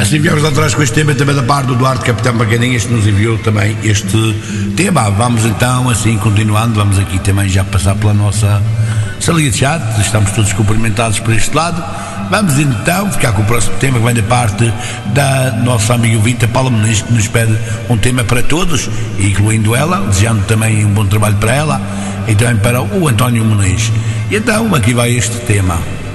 Assim viemos atrás com este tema também da parte do Duarte Capitão Bacaninhas, que nos enviou também este tema. Vamos então, assim, continuando, vamos aqui também já passar pela nossa salinha de chat, estamos todos cumprimentados por este lado. Vamos então ficar com o próximo tema, que vem da parte da nossa amiga ouvinte Paula Muniz, que nos pede um tema para todos, incluindo ela, desejando também um bom trabalho para ela e também para o António Muniz. E então aqui vai este tema.